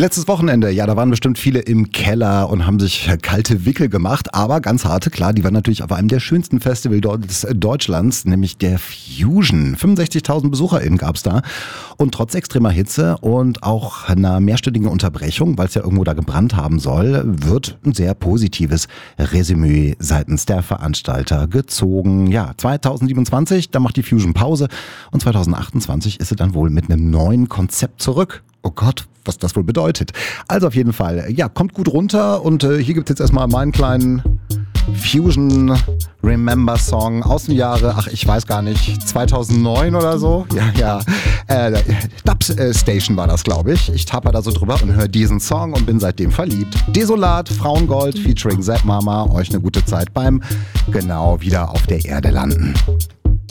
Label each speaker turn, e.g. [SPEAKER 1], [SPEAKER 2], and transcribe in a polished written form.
[SPEAKER 1] Letztes Wochenende, ja, da waren bestimmt viele im Keller und haben sich kalte Wickel gemacht, aber ganz harte, klar, die waren natürlich auf einem der schönsten Festivals Deutschlands, nämlich der Fusion. 65.000 BesucherInnen gab's da und trotz extremer Hitze und auch einer mehrstündigen Unterbrechung, weil es ja irgendwo da gebrannt haben soll, wird ein sehr positives Resümee seitens der Veranstalter gezogen. Ja, 2027, da macht die Fusion Pause und 2028 ist sie dann wohl mit einem neuen Konzept zurück. Oh Gott, was das wohl bedeutet. Also auf jeden Fall, ja, kommt gut runter und hier gibt's jetzt erstmal meinen kleinen Fusion Remember Song aus dem Jahre, ich weiß gar nicht, 2009 oder so. Ja. Dub Station war das, glaube ich. Ich tappe da so drüber und höre diesen Song und bin seitdem verliebt. Desolat, Frauengold featuring Sepp Mama. Euch eine gute Zeit beim genau wieder auf der Erde landen.